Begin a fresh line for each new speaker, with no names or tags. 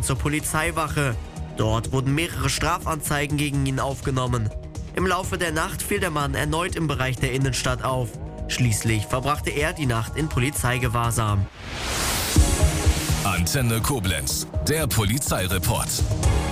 ging zur Polizeiwache. Dort wurden mehrere Strafanzeigen gegen ihn aufgenommen. Im Laufe der Nacht fiel der Mann erneut im Bereich der Innenstadt auf. Schließlich verbrachte er die Nacht in Polizeigewahrsam.
Antenne Koblenz, der Polizeireport.